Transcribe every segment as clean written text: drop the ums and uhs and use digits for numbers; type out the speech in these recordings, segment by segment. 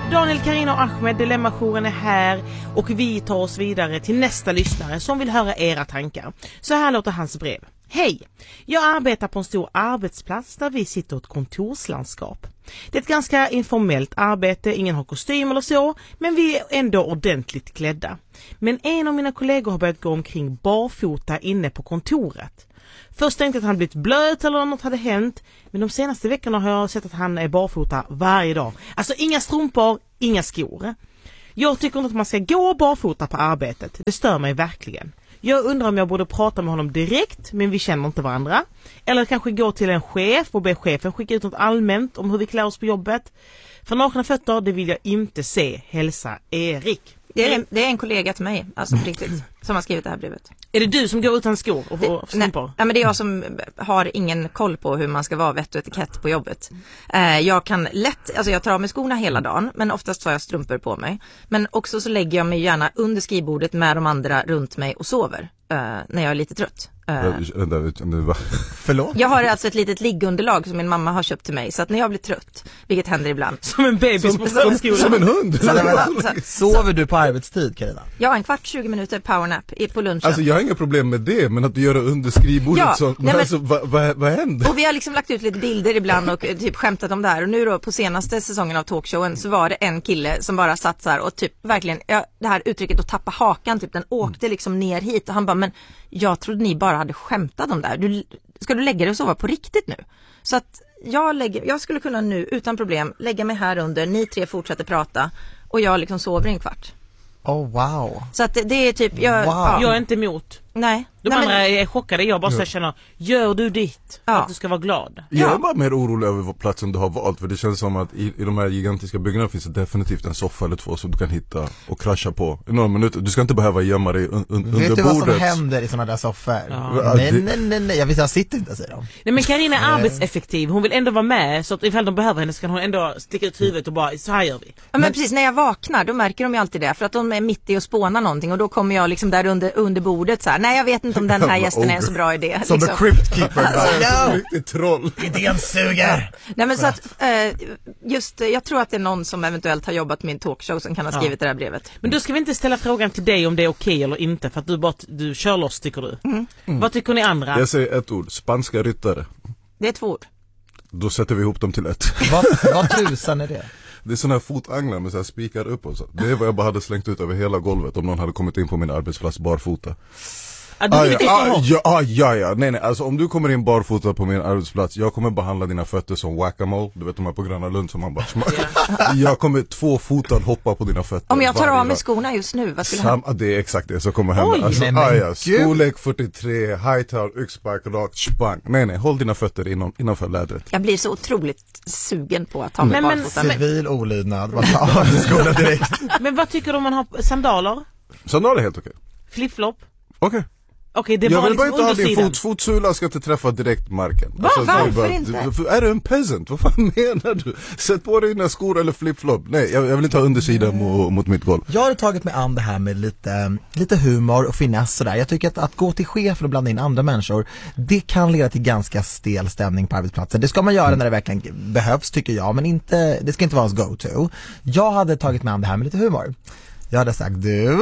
Daniel, Carina och Ahmed, Dilemma-jouren är här och vi tar oss vidare till nästa lyssnare som vill höra era tankar. Så här låter hans brev. Hej! Jag arbetar på en stor arbetsplats där vi sitter i ett kontorslandskap. Det är ett ganska informellt arbete, ingen har kostym eller så, men vi är ändå ordentligt klädda. Men en av mina kollegor har börjat gå omkring barfota inne på kontoret. Först tänkte jag att han blivit blöt eller något hade hänt, men de senaste veckorna har jag sett att han är barfota varje dag. Alltså inga strumpor, inga skor. Jag tycker inte att man ska gå barfota på arbetet, det stör mig verkligen. Jag undrar om jag borde prata med honom direkt, men vi känner inte varandra. Eller kanske gå till en chef och be chefen skicka ut något allmänt om hur vi klär oss på jobbet. För nakna fötter, det vill jag inte se. Hälsa Erik. Det är en kollega till mig, alltså på riktigt, som har skrivit det här brevet. Är det du som går utan skor och strumpor? Nej, men det är jag som har ingen koll på hur man ska vara vett och etikett på jobbet. Jag kan lätt, alltså jag tar av mig skorna hela dagen, men oftast har jag strumpor på mig. Men också så lägger jag mig gärna under skrivbordet med de andra runt mig och sover när jag är lite trött. Förlåt? Jag har alltså ett litet liggunderlag som min mamma har köpt till mig, så att när jag blir trött, vilket händer ibland. Som en bebis på skolan. Som en hund. Sover du på arbetstid, Carina? Ja, en kvart, 20 minuter powernap på lunchen. Alltså jag har inga problem med det, men att du gör det under skrivbordet, ja, så, nej, alltså, vad händer? Och vi har liksom lagt ut lite bilder ibland och typ skämtat om det här. Och nu då på senaste säsongen av talkshowen så var det en kille som bara satt så här och typ verkligen, det här uttrycket att tappa hakan, typ den åkte liksom ner hit. Och han bara, men jag trodde ni bara hade skämtat om det här. Ska du lägga dig och sova på riktigt nu? Så att jag skulle kunna nu utan problem lägga mig här under, ni tre fortsätter prata och jag liksom sover en kvart. Oh wow. Så att det är typ jag är inte emot. Nej. De andra är chockade, jag bara så känner, gör du ditt för att du ska vara glad? Jag är bara mer orolig över vad platsen du har valt, för det känns som att i de här gigantiska byggnaderna finns det definitivt en soffa eller två som du kan hitta och krascha på i några minuter. Du ska inte behöva gömma dig under bordet. Vet du vad som händer i sådana där soffor? Ja. Nej, jag sitter inte, säger de. Nej, men Carina är arbetseffektiv, hon vill ändå vara med, så att ifall de behöver henne så kan hon ändå sticka ut huvudet och bara, så här gör vi. Ja, men precis, när jag vaknar då märker de ju alltid det, för att de är mitt i att spåna någonting och då kommer jag liksom där under bordet så här, nej jag vet inte om den här gästen är en så bra idé. Som liksom. The Crypt Keeper. Riktigt troll. Idén suger. Nej, men så att jag tror att det är någon som eventuellt har jobbat med en talkshow som kan ha skrivit det här brevet. Men då ska vi inte ställa frågan till dig om det är okej eller inte, för att du kör loss, tycker du. Vad tycker ni andra? Jag säger ett ord, spanska ryttare. Det är 2 ord. Då sätter vi ihop dem till ett. Vad tusan är det? Det är såna här fotanglar med så här spikar upp och så. Det är vad jag bara hade slängt ut över hela golvet om någon hade kommit in på min arbetsplats barfota. Nej, alltså om du kommer in barfota på min arbetsplats, jag kommer behandla dina fötter som whack-a-mole. Du vet de här på Gröna Lund som man bara jag kommer 2-fotad hoppa på dina fötter. Om jag tar av mig skorna just nu, vad skulle hända? Det är exakt det som kommer hända. Storlek 43, hightail, yxspark, rakt, spang. Nej, håll dina fötter innanför lädret. Jag blir så otroligt sugen på att ta mig barfota. Civil olydnad, vad tar du skorna direkt? Men vad tycker du om man har sandaler? Sandaler är helt okej. Flip-flop? Okej. Okej, det jag vill bara liksom inte ha din fotsula ska inte träffa direkt marken. Varför inte? Är du en peasant? Vad fan menar du? Sätt på dig dina skor eller flip-flop. Nej, jag vill inte ha undersidan mot mitt golv. Jag har tagit mig an det här med lite humor och finess sådär. Jag tycker att gå till chefen och blanda in andra människor, det kan leda till ganska stel stämning på arbetsplatsen. Det ska man göra när det verkligen behövs, tycker jag, men det ska inte vara ens go-to. Jag hade tagit mig an det här med lite humor. Jag hade sagt,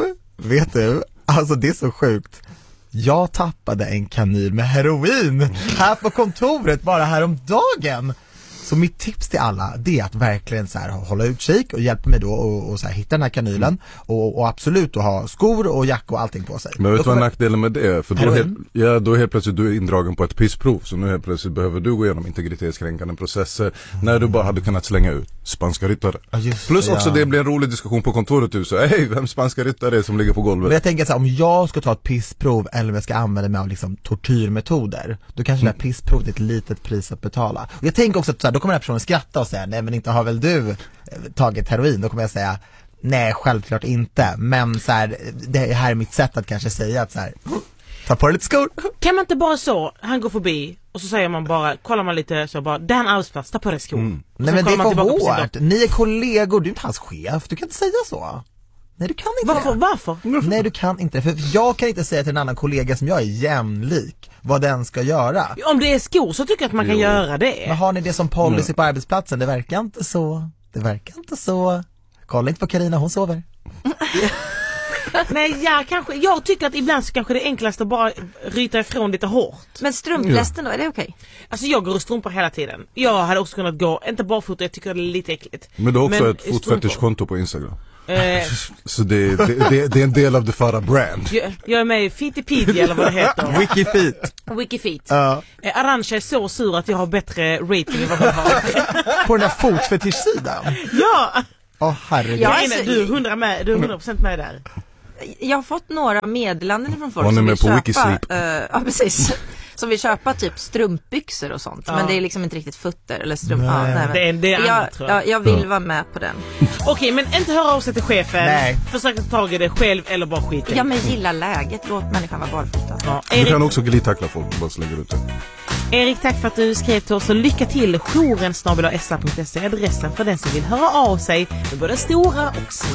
vet du, alltså det är så sjukt. Jag tappade en kanyl med heroin här på kontoret bara häromdagen. Så mitt tips till alla, det är att verkligen så här, hålla utkik och hjälpa mig då och så här, hitta den här kanylen och absolut att ha skor och jacka och allting på sig. Men vet du vad nackdelen med det är? För då helt plötsligt du är indragen på ett pissprov, så nu helt plötsligt behöver du gå igenom integritetskränkande processer när du bara hade kunnat slänga ut spanska ryttare. Plus också det blir en rolig diskussion på kontoret, så vem spanska ryttare är som ligger på golvet? Men jag tänker så här, om jag ska ta ett pissprov eller om jag ska använda mig av liksom tortyrmetoder, då kanske det här pissprovet är ett litet pris att betala. Och jag tänker också att så här, då kommer den här personen skratta och säga, nej men inte har väl du tagit heroin? Då kommer jag säga, nej självklart inte. Men så här, det här är mitt sätt att kanske säga att så här, ta på dig lite skor. Kan man inte bara så, han går förbi och så säger man bara, kollar man lite så bara, det är en arbetsplats, ta på dig skor. Nej men det är för hårt. Ni är kollegor, du är inte hans chef. Du kan inte säga så. Nej, du kan inte. Varför? Nej, du kan inte. För jag kan inte säga till en annan kollega som jag är jämlik vad den ska göra. Om det är skor så tycker jag att man kan göra det. Men har ni det som policy på arbetsplatsen? Det verkar inte så. Kolla inte på Carina, hon sover. Nej, jag tycker att ibland så kanske det är enklast att bara ryta ifrån lite hårt. Men strumplästen då, är det okej? Alltså jag går och strumpar hela tiden. Jag hade också kunnat gå, inte barfota, jag tycker det är lite äckligt. Men du har också Men ett fotfetischkonto på Instagram. Eh, Så det är en del av det Farah brand. jag är med i Fittipedia eller vad det heter. Wikifeet. Arantxa är så sur att jag har bättre rating än vad hon har. På den där fotfetischsidan. Ja! Herregud. Ja, Du är 100% med där. Jag har fått några meddelanden från folk Hon är som med vill på köpa, Wikisleep. ja precis, som vill köpa typ strumpbyxor och sånt, men det är liksom inte riktigt fötter eller strump. Det är annat, tror jag. Jag vill vara med på den. Okej, men inte höra av sig till chefen. Nej. Försök ta tag i det själv eller bara skit i. Ja, men gilla läget, låt människan vara barfota. Ja, Du kan också glidtackla folk, bara slänger ut det. Erik, tack för att du skrev till oss och lycka till. Jouren@sr.se är adressen för den som vill höra av sig med både stora och små